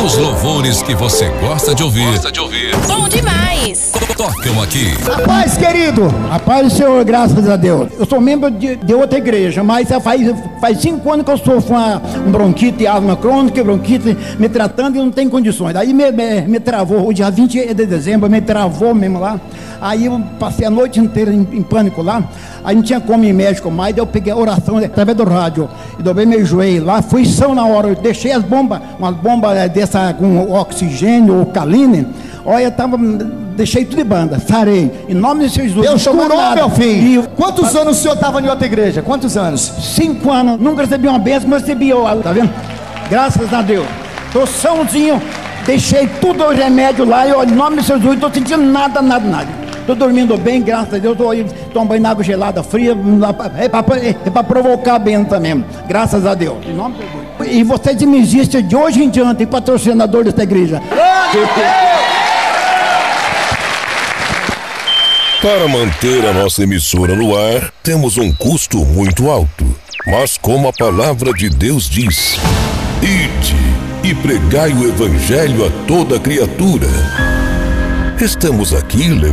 Os louvores que você gosta de ouvir. Bom demais. Tocam aqui. Rapaz, querido, rapaz do Senhor, graças a Deus. Eu sou membro de outra igreja, mas faz 5 anos que eu sofro um bronquite, asma crônica, bronquite, me tratando e não tem condições. Aí me travou, o dia 20 de dezembro, me travou mesmo lá. Aí eu passei a noite inteira em pânico lá. Aí não tinha como ir médico mais, daí eu peguei a oração através do rádio e dobrei meu joelho lá, fui são na hora, eu deixei as bombas, umas bombas dessa com oxigênio ou caline, olha, deixei tudo de banda, sarei, em nome de Jesus. Deus curou, meu filho. Quantos anos o senhor estava em outra igreja? Quantos anos? 5 anos, nunca recebi uma bênção, mas recebi, tá vendo? Graças a Deus, tô sãozinho, deixei tudo o remédio lá e em nome de Jesus, não tô sentindo nada. Tô dormindo bem, graças a Deus, tô banho na água gelada, fria, é pra provocar bem também, graças a Deus, em nome de Jesus. E vocês me existem de hoje em diante, patrocinador dessa igreja. Para manter a nossa emissora no ar, temos um custo muito alto. Mas como a palavra de Deus diz, ide e pregai o evangelho a toda criatura. Estamos aqui